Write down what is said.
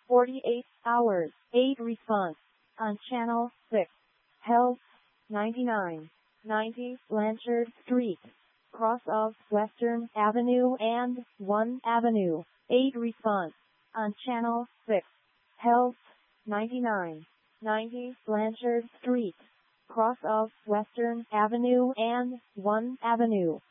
48 hours. 8 response. On channel 6. Health, 9990 Blanchard Street, cross of Western Avenue and 1 Avenue. 8 response. On channel 6. Health, 9990 Blanchard Street, cross of Western Avenue and 1 Avenue.